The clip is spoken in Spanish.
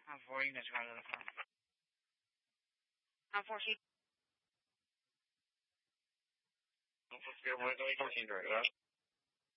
How 4 units rather than 4. How 4 feet? Porque voy a ir con 5, ¿verdad?